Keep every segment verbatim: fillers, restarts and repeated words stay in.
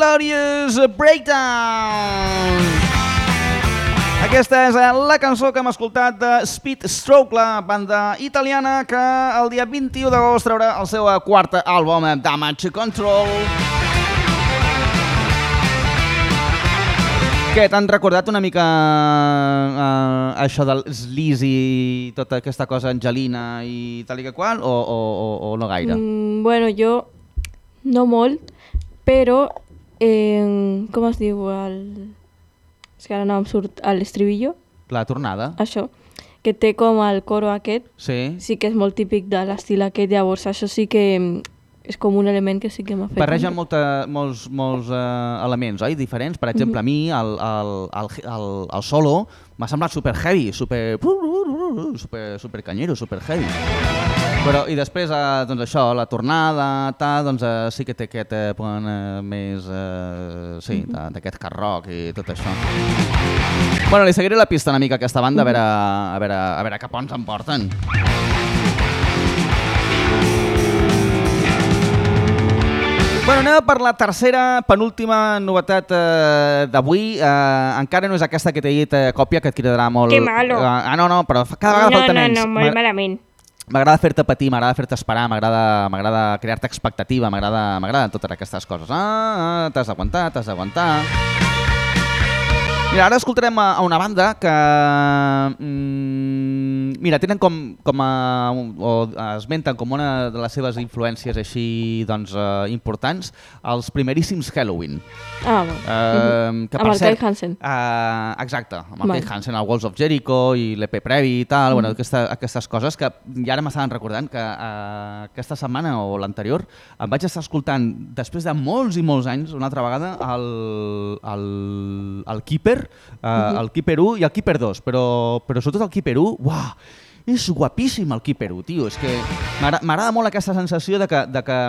Glorious Breakdown. Aquesta és la cançó que hem escoltat de Speed Stroke, la banda italiana que el dia vint-i-u d'agost traurà el seu quart àlbum, Damage Control. Què, t'han recordat una mica uh, això del sleaze i tota aquesta cosa angelina i tal i que qual, o, o, o, o no gaire? Mm, bueno, jo no molt, però eh, com es diu el... és que ara no em surt l'estribillo. La tornada. Això, que té com el coro aquest, sí, sí que és molt típic de l'estil aquest, llavors això sí que és com un element que sí que m'ha fet... Barregen molta, molts, molts uh, elements, oi? Diferents. Per exemple, mm-hmm. a mi el, el, el, el, el solo m'ha semblat super heavy, super, super, super canyero, super heavy. Però, i després, eh, doncs això, la tornada, tal, doncs eh, sí que té aquest eh, punt eh, més, eh, sí, d'aquest hard rock i tot això. Bueno, li seguiré la pista una mica a aquesta banda, a veure, a veure, a veure cap on se'n porten. Bueno, anem per la tercera, penúltima novetat eh, d'avui. Eh, encara no és aquesta que t'he dit, eh, còpia, que et cridarà molt... Que malo. Eh, ah, no, no, però cada vegada no, falta menys. No, no, molt malament. M'agrada fer-te patir, m'agrada fer-te esperar, m'agrada crear-te expectativa, m'agrada totes aquestes coses. Ah, ah t'has d'aguantar, t'has d'aguantar... Mira, ara escoltarem a una banda que, mm, mira, tenen com, com a, o esmenten com una de les seves influències així, doncs, uh, importants, els primeríssims Helloween. Ah, bueno. Uh, que, amb el Kai Hansen. Uh, exacte, amb el Kai Hansen, el Walls of Jericho i l'E P previ i tal, mm. bueno, aquesta, aquestes coses que ja ara m'estaven recordant que uh, aquesta setmana o l'anterior em vaig estar escoltant, després de molts i molts anys, una altra vegada, el, el, el Keeper, Uh, uh-huh. el Keeper u i el Keeper dos, però, però sobretot el Keeper u, uah, és guapíssim el Keeper u, tio. És que m'agrada molt aquesta sensació de que, de que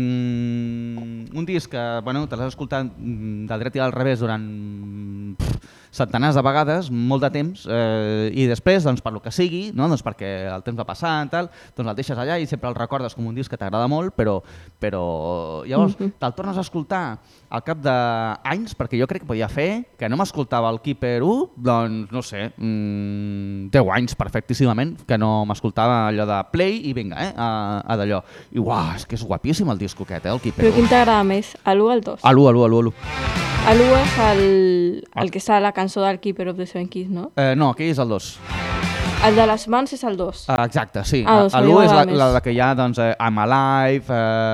mm, un disc que bueno, te l'has escoltat del dret i al revés durant pff, centenars de vegades, molt de temps, eh, i després, doncs, per lo que sigui, no? Doncs perquè el temps va passar i tal, doncs el deixes allà i sempre el recordes com un disc que t'agrada molt, però, però llavors mm-hmm. te'l tornes a escoltar al cap d'anys, perquè jo crec que podia fer que no m'escoltava el Keeper u, doncs, no sé, mmm, deu anys perfectíssimament, que no m'escoltava allò de play i vinga, eh, a, a d'allò. I uah, és que és guapíssim el disco aquest, eh, el Keeper u. Però quin t'agrada més, l'u o el dos? L'u, l'u, l'u, l'u. L'u és el, el que està a la cançó del Keeper of the Seven Keys, no? Eh, no, aquell és el dos. El de les mans és el dos. Uh, exacte, sí. Ah, doncs l'u és la, la, la que hi ha, doncs, uh, I'm Alive,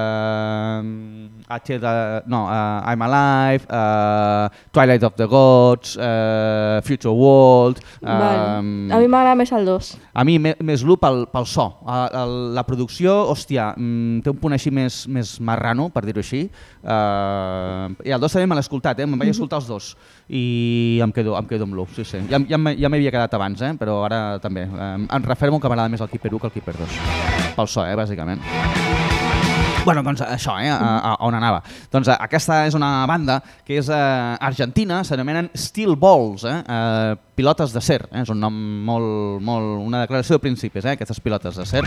uh, H de, no, uh, I'm Alive, uh, Twilight of the Gods, uh, Future World... Uh, vale. A mi m'agrada més el dos. A mi més l'u pel, pel so. Uh, el, la producció, hòstia, um, té un punt així més, més marrano, per dir-ho així. Uh, I el dos també me l'he escoltat, eh? Me'n vaig escoltar els dos. I em quedo, em quedo amb l'u, sí, sí. Ja, ja m'havia quedat abans, eh? Però ara també. Um, em refermo que m'agrada més el Keeper u que el Keeper dos. Pel so, eh, bàsicament. Bueno, doncs això, eh, a, a on anava. Doncs aquesta és una banda que és uh, argentina, s'anomenen Steel Balls, eh, uh, pilotes d'acer. Eh, és un nom molt, molt, una declaració de principis, eh, aquestes pilotes d'acer.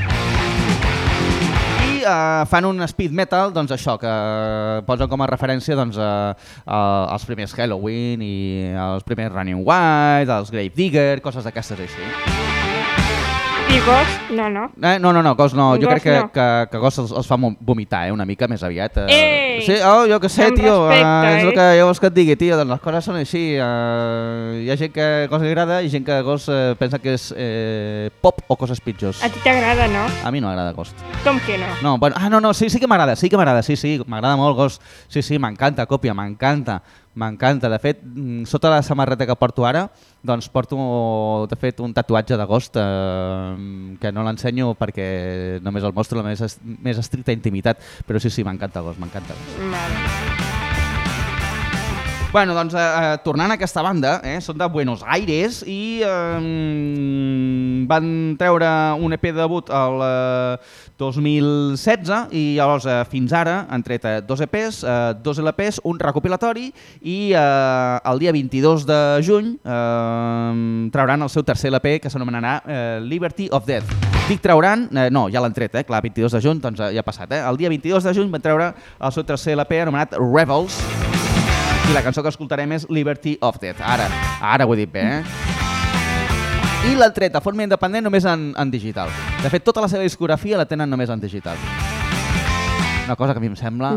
I uh, fan un speed metal, doncs això, que posen com a referència doncs, uh, uh, els primers Helloween i els primers Running Wild, els Grave Digger, coses d'aquestes així. I Ghost? No, no. Eh, no, no, no, Ghost no. Jo Ghost crec que, no. que, que Ghost els, els fa vomitar, eh, una mica més aviat. Eh. Ei! Sí, oh, jo què sé, Amb tio, respecte, eh, és el eh? que jo vols que et digui, tio, doncs les coses són així. Eh, hi ha gent que Ghost li agrada i gent que Ghost eh, pensa que és eh, pop o coses pitjors. A ti t'agrada, no? A mi no m'agrada Ghost. Com que no? No, bueno, ah, no, no, sí, sí que m'agrada, sí que m'agrada, sí, sí, m'agrada molt Ghost. Sí, sí, m'encanta, còpia, m'encanta. M'encanta. De fet, sota la samarreta que porto ara, doncs porto, de fet, un tatuatge de Ghost eh, que no l'ensenyo perquè només el mostro la més, més estricta intimitat, però sí, sí, m'encanta Ghost, m'encanta Ghost. Vale. Bueno, doncs, eh, tornant a aquesta banda, eh, són de Buenos Aires i eh, van treure un E P de debut el eh, dos mil setze i llavors eh, fins ara han tret eh, dos E Ps, eh, dos L Ps, un recopilatori i eh, el dia vint-i-dos de juny eh, trauran el seu tercer L P que s'anomenarà eh, Liberty of Death. Dic trauran, eh, no, ja l'han tret, eh, clar, vint-i-dos de juny, doncs eh, ja ha passat. Eh? El dia vint-i-dos de juny van treure el seu tercer L P anomenat Rebels. I la cançó que escoltarem és Liberty of Death. Ara, ara ho he dit bé, eh? I l'han tret de forma independent només en, en digital. De fet, tota la seva discografia la tenen només en digital. Una cosa que a mi em sembla...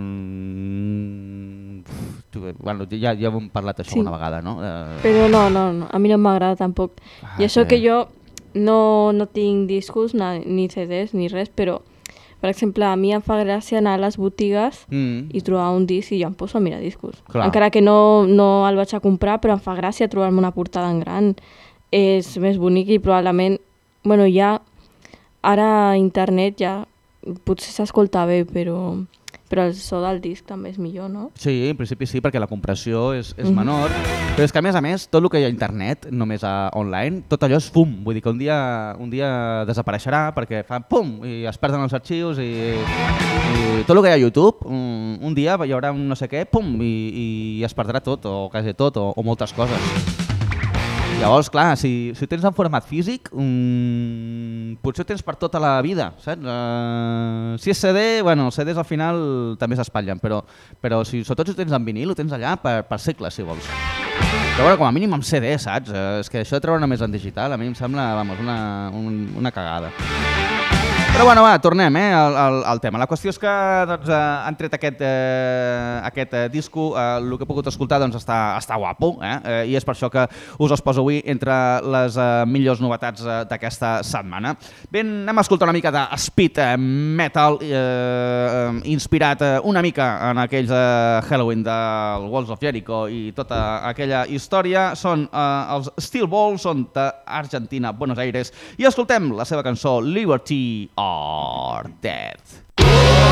Mm, bueno, ja, ja hem parlat això sí. una vegada, no? Uh... Però no, no, no, a mi no m'agrada tampoc. Ah, I això sí. que jo no, no tinc discos, ni C Ds, ni res, però... Per exemple, a mi em fa gràcia anar a les botigues mm. i trobar un disc i jo em poso a mirar discos. Clar. Encara que no, no el vaig a comprar, però em fa gràcia trobar-me una portada en gran. És més bonic i probablement... Bueno, ja... Ara a internet ja potser s'escolta bé, però... Però el so del disc també és millor, no? Sí, en principi sí, perquè la compressió és, és mm-hmm. menor. Però és que, a més a més, tot el que hi ha a internet, només a online, tot allò és fum. Vull dir que un dia, un dia desapareixerà perquè fan pum i es perden els arxius i, i tot el que hi ha a YouTube, un, un dia hi haurà un no sé què, pum, i, i es perdrà tot, o quasi tot, o, o moltes coses. Llavors, clar, si, si tens en format físic, um, potser ho tens per tota la vida, saps? Uh, si és C D, bueno, els C Ds al final també s'espatllen, però, però si, sobretot si ho tens en vinil, ho tens allà per, per segles, si vols. Però bueno, com a mínim amb C D, saps? Uh, és que això de treure només en digital, a mi em sembla, vamos, una, un, una cagada. Però bueno, va, tornem eh, al, al, al tema. La qüestió és que doncs, eh, han tret aquest, eh, aquest eh, disco, eh, el que he pogut escoltar doncs, està, està guapo, eh? Eh, i és per això que us els poso avui entre les eh, millors novetats eh, d'aquesta setmana. Bé, anem a escoltar una mica de speed eh, metal, eh, eh, inspirat eh, una mica en aquells eh, Halloween del Walls of Jericho i tota aquella història. Són eh, els Steel Balls, són d'Argentina, Buenos Aires, i escoltem la seva cançó Liberty or Death.